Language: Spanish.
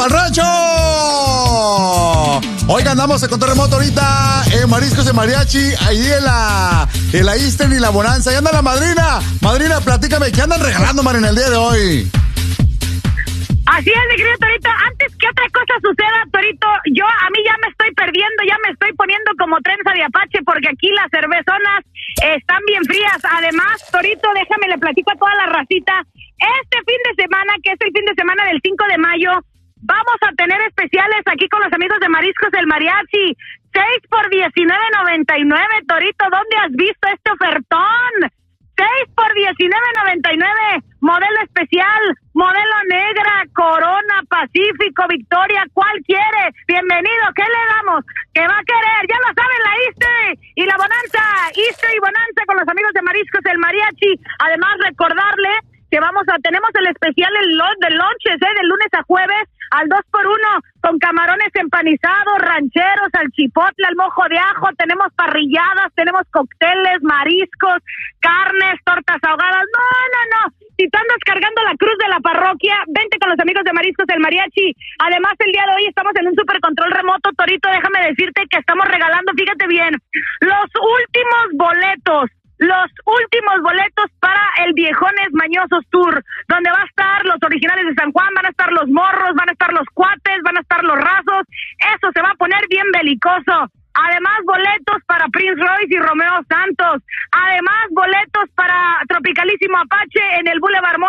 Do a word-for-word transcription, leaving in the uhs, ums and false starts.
pa'l rancho! Oiga, andamos en control remoto ahorita en Mariscos de Mariachi, ahí en la, en la Eastern y la Bonanza. Ahí anda la madrina. Madrina, platícame, ¿qué andan regalando, man, en el día de hoy? Así es, mi querido Torito. Antes que otra cosa suceda, Torito, yo a mí ya me estoy perdiendo, ya me estoy poniendo como trenza de Apache porque aquí las cervezonas están bien frías. Además, Torito, déjame le platico a toda la racita. Este fin de semana, que es el fin de semana del cinco de mayo, vamos a tener especiales aquí con los amigos de Mariscos del Mariachi. seis por diecinueve noventa y nueve, Torito. ¿Dónde has visto este ofertón? seis por diecinueve noventa y nueve, modelo especial, modelo negra, Corona, Pacífico, Victoria, ¿cuál quiere? Bienvenido, ¿qué le damos? ¿Qué va a querer? Ya lo saben, la Easter y la Bonanza, Easter y Bonanza con los amigos de Mariscos del Mariachi. Además, recordarle que vamos a, tenemos el especial el lo, de lunches, ¿eh? De lunes a jueves, al dos por uno, con camarones empanizados, rancheros, al chipotle, al mojo de ajo, tenemos parrilladas, tenemos cócteles, mariscos, carnes, tortas ahogadas. No, no, no, si tú andas cargando la cruz de la parroquia, vente con los amigos de Mariscos del Mariachi. Además, el día de hoy estamos en un super control remoto, Torito, déjame decirte que estamos regalando, fíjate bien, los últimos boletos Los últimos boletos para el Viejones Mañosos Tour, donde va a estar los originales de San Juan, van a estar los morros, van a estar los cuates, van a estar los rasos. Eso se va a poner bien belicoso. Además, boletos para Prince Royce y Romeo Santos. Además, boletos para Tropicalísimo Apache en el Boulevard